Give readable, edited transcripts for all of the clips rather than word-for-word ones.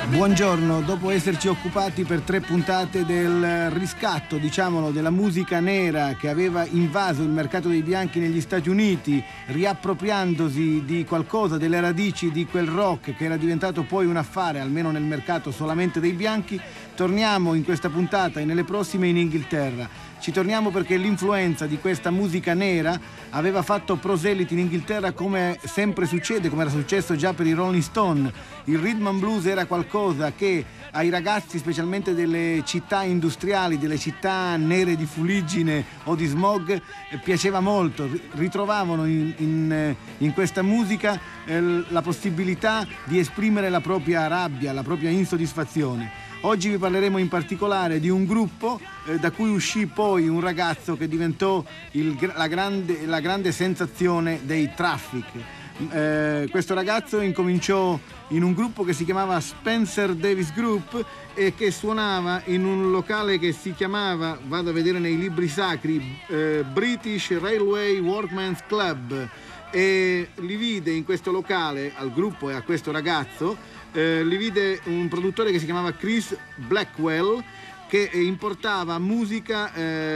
Buongiorno, dopo esserci occupati per 3 puntate del riscatto, diciamolo, della musica nera che aveva invaso il mercato dei bianchi negli Stati Uniti, riappropriandosi di qualcosa delle radici di quel rock che era diventato poi un affare, almeno nel mercato solamente dei bianchi, torniamo in questa puntata e nelle prossime in Inghilterra. Ci torniamo perché l'influenza di questa musica nera aveva fatto proseliti in Inghilterra, come sempre succede, come era successo già per i Rolling Stone. Il rhythm and blues era qualcosa che ai ragazzi, specialmente delle città industriali, delle città nere di fuliggine o di smog, piaceva molto. Ritrovavano in questa musica la possibilità di esprimere la propria rabbia, la propria insoddisfazione. Oggi vi parleremo in particolare di un gruppo da cui uscì poi un ragazzo che diventò la grande sensazione dei Traffic. Questo ragazzo incominciò in un gruppo che si chiamava Spencer Davis Group e che suonava in un locale che si chiamava, vado a vedere nei libri sacri, British Railway Workmen's Club, e li vide in questo locale, al gruppo e a questo ragazzo, li vide un produttore che si chiamava Chris Blackwell, che importava musica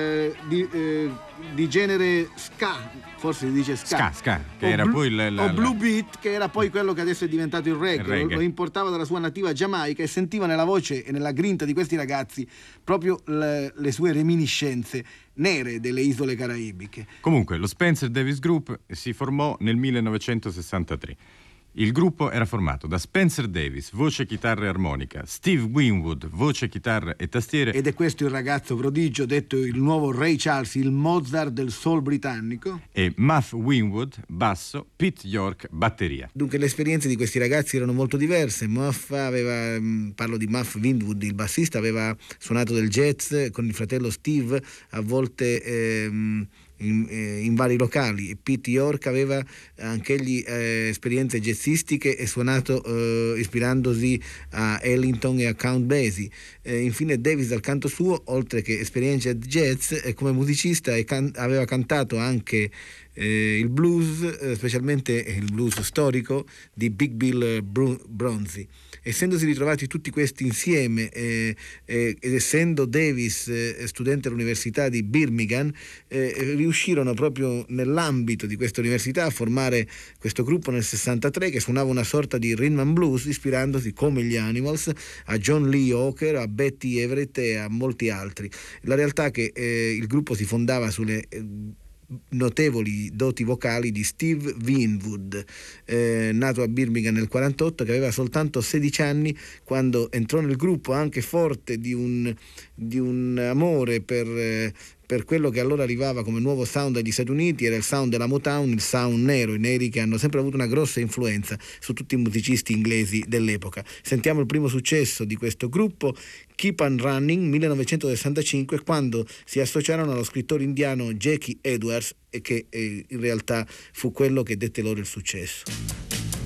di genere ska, forse si dice ska che era poi o blue beat, che era poi quello che adesso è diventato il reggae. Lo importava dalla sua nativa Giamaica e sentiva nella voce e nella grinta di questi ragazzi proprio le sue reminiscenze nere delle isole caraibiche. Comunque lo Spencer Davis Group si formò nel 1963. Il gruppo era formato da Spencer Davis, voce, chitarra e armonica, Steve Winwood, voce, chitarra e tastiere. Ed è questo il ragazzo prodigio, detto il nuovo Ray Charles, il Mozart del soul britannico. E Muff Winwood, basso, Pete York, batteria. Dunque le esperienze di questi ragazzi erano molto diverse. Muff aveva, parlo di Muff Winwood, il bassista, aveva suonato del jazz con il fratello Steve, a volte in vari locali, e Pete York aveva anch'egli esperienze jazzistiche e suonato ispirandosi a Ellington e a Count Basie. Infine Davis, dal canto suo, oltre che esperienze jazz, come musicista aveva cantato anche il blues, specialmente il blues storico di Big Bill Bronzy. Essendosi ritrovati tutti questi insieme ed essendo Davis studente all'università di Birmingham, riuscirono proprio nell'ambito di questa università a formare questo gruppo nel 63 che suonava una sorta di rhythm and blues, ispirandosi, come gli Animals, a John Lee Hooker, a Betty Everett e a molti altri. La realtà è che il gruppo si fondava sulle notevoli doti vocali di Steve Winwood, nato a Birmingham nel 48, che aveva soltanto 16 anni quando entrò nel gruppo, anche forte di un amore per quello che allora arrivava come nuovo sound dagli Stati Uniti. Era il sound della Motown, il sound nero, i neri che hanno sempre avuto una grossa influenza su tutti i musicisti inglesi dell'epoca. Sentiamo il primo successo di questo gruppo, Keep on Running, 1965, quando si associarono allo scrittore indiano Jackie Edwards, e che in realtà fu quello che dette loro il successo.